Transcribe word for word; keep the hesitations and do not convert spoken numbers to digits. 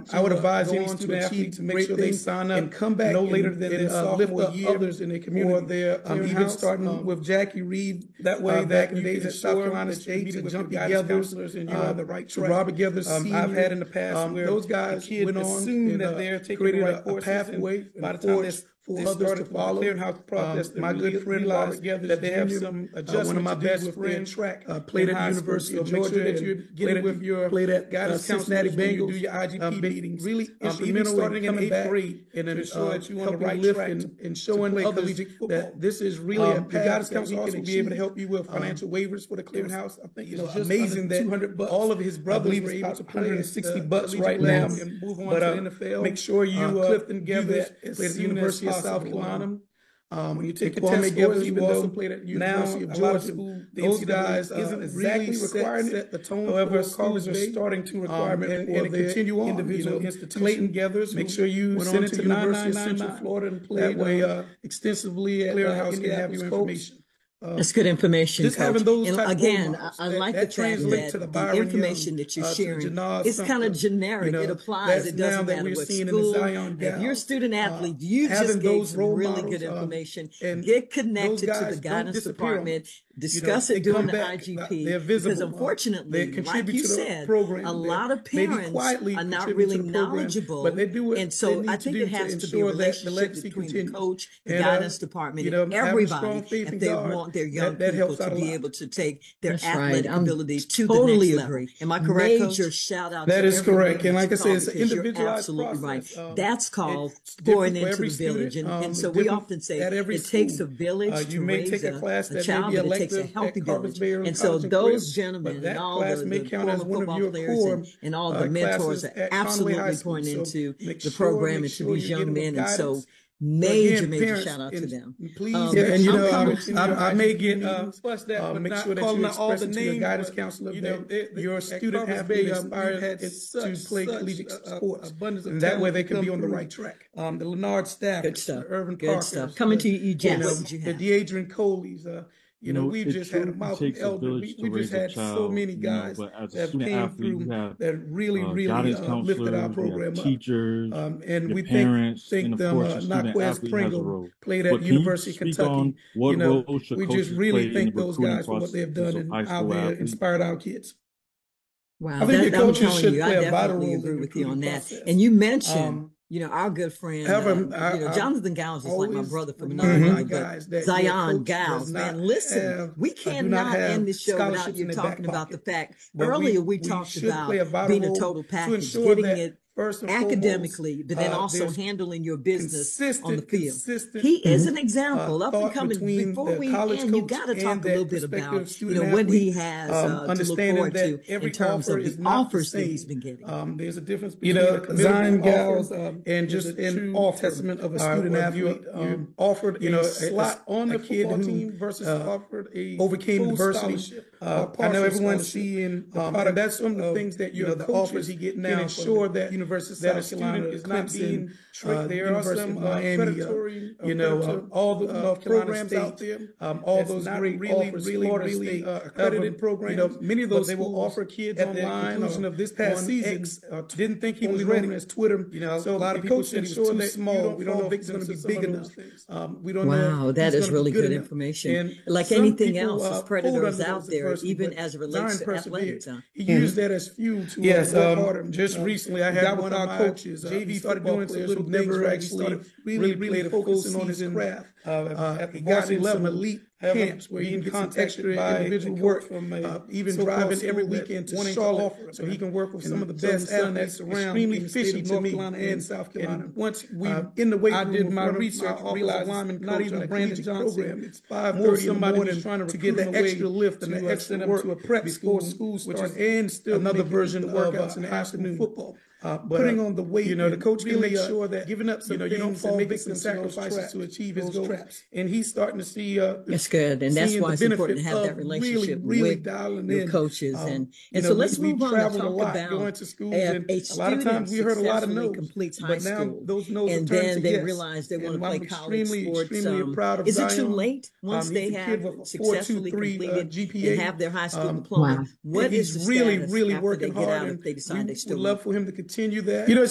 I would advise any student athlete to make sure they sign up and come back no later than their sophomore year, others in their community. Or their um, even starting um, with Jackie Reed that way. Uh, back in the days at South Carolina State, to Junkie Gethers and you're on the right track. To Robert Gethers, um, I've had in the past um, where those guys went on assume that they're taking the right course, pathway by the time this for they others to follow. Clearinghouse process. Um, my good friend Robert Gethers that they have some adjustments. Uh, one of my best friends track uh, played at the University of Georgia. Sure that you're getting with your played at guidance uh, Cincinnati Bengals. Do your I G P um, meetings. Really um, instrumental starting in eighth grade and then ensure that you on the right track and, and showing others that this is really um, a path. The guidance council also be able to help you with financial um, waivers for the clearinghouse. I think it's amazing that all of his brothers were able to play one hundred sixty bucks right now and move on to the N F L. Make sure you Clifton Gethers played at the University of South Carolina. Um, when you take the test scores, even though played at University of Georgia, school, those guys uh, isn't exactly really requiring set, set the tone. However, schools are starting to requirement um, and, and continue on. Individual you know, institutions. Clayton Gethers, make sure you send it to University of Central Florida and play that way uh, extensively at Clearinghouse can have your information. Uh, That's good information, just Coach. Those and again, I, I like that, the fact that the, the information that you're uh, sharing is kind of generic. You know, it applies. It doesn't matter what school. If you're a student athlete, uh, you just gave some really good information. Um, Get connected to the guidance department. Discuss you know, it during the I G P. Because unfortunately, like you said, program. a lot of parents are not really knowledgeable. But they do it, and so I think it has to be a relationship between the coach, the guidance department, and everybody if they want their young that, that people to be able to take their That's athletic right. abilities to totally the next agree. level. Am I correct, Major Coach? Shout out that to is correct. And like I said, it's an individualized You're absolutely process. right. Um, That's called pouring into the village. And, um, and so we often say it takes a village uh, to raise a, a child, but it takes a healthy village. And so those gentlemen and all the, the former football players and, and all the mentors are absolutely pouring into the program and to these young men. And so Major, Again, major parents, shout out to them. Please, um, yeah, and you know, I, I, I may get uh, plus that, uh, but make sure that you express it to your guidance counselor. You know, that your student have been inspired to play collegiate sports, and that way they can be on the right track. Um, the Leonard Staff, good stuff, the Irvin good Parker, stuff. Coming to you, Jess. You know, what did you have? The Deadrian Coleys. Uh, You know, we've just had a Malcolm Elder. We, we just had child, so many guys you know, that came athlete, through have, that really, uh, really uh, lifted our program up. Teachers, um, and we parents, think, think them, uh, Naquez Pringle played at but University of Kentucky. You know, we just really thank those guys for what they've done and how they inspired our kids. Wow, I think that, the coaches should you, play I a vital role. I agree with you on that. Process. And you mentioned. Um, You know, our good friend, Ever, uh, I, you know, Jonathan Gals is like my brother from another mother, but that, Zion Gals, man, listen, have, we cannot end this show without you talking about the fact. But earlier we, we, we talked about a being a total package, getting it First academically, foremost, but then uh, also handling your business on the field. He is an example. Uh, Up and coming. Before we end, you got to talk a little bit about you know what he has uh, um, to look forward to in terms of the offers that he's been getting. Um, there's a difference between you know Zion Gals um, and just an testament of a student athlete um, offered you know a slot on the football team versus offered a overcame adversity. Uh, I know everyone's seeing um, and that's some of the things that you know the offers he get now ensure that University of South Carolina is not being tricked. There are some predatory, you know, all the programs out there, all those great really, really, really accredited programs. You know, many of those they will offer kids at the conclusion of this past season. Didn't think he was ready as Twitter. You know, so a lot of people said he was too small. We don't know if it's going to be big enough. We don't know. Wow, that is really good information. Like anything else, there's predators out there, even as it relates to athletics. He used that as fuel to yes. Just recently, I had one of our coaches, uh, J V started doing some little things where he started really, really focusing on his craft. Uh, uh, at the varsity level, elite camps where he can get some extra individual work from uh, even driving every weekend to Charlotte, so he can work with some of the best athletes around. Extremely fishy to me and South Carolina. Once we in the weight, I did my research, realized not even a Brandon Johnson. It's five thirty in the morning trying to get the extra lift and the extra work to a prep school, which is and still another version of workouts in the afternoon football. Uh, but, putting on the weight, you know, the coach really can make sure that giving up some you know, you don't fall victim to sacrifices to achieve his goals. Traps. And he's starting to see. Uh, That's good, and that's why it's important to have that relationship really, really with your coaches. Um, and and know, so let's we, move we on to talk lot, about going to schools a, and a, a lot of times we heard a lot of no's, completes high but now school, those no's and then they yes. realize they want to play college sports. Um, is it too late once they have successfully completed and have their high school diploma? What is the status after they get out if they decide they still love for him to continue that. You know,